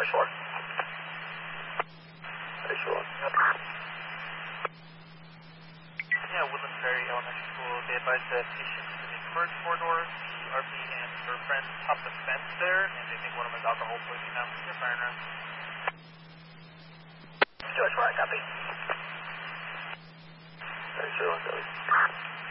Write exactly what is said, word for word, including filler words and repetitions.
George four. Very sure. Yep. Yeah, Woodland Ferry Elementary School. They advised that patients in the first corridor, the R P and her friend topped the fence there, and they think one of them is alcohol poisoning now. They're firing around. George four, copy. Very sure, copy.